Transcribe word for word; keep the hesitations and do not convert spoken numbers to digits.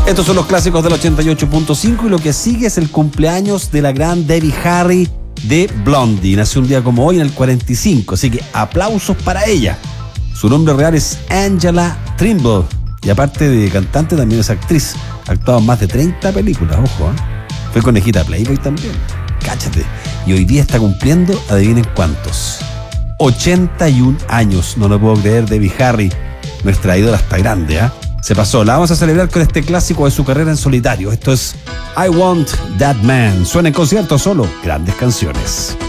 Estos son los clásicos del ochenta y ocho punto cinco y lo que sigue es el cumpleaños de la gran Debbie Harry de Blondie. Nació un día como hoy en el cuarenta y cinco, así que aplausos para ella. Su nombre real es Angela Trimble y aparte de cantante también es actriz. Ha actuado en más de treinta películas, ojo, ¿eh? Fue conejita Playboy también, cáchate. Y hoy día está cumpliendo, adivinen cuántos, ochenta y un años, no lo puedo creer. Debbie Harry, nuestra ídola está grande, ¿eh? Se pasó, la vamos a celebrar con este clásico de su carrera en solitario. Esto es I Want That Man. Suena en concierto solo, grandes canciones.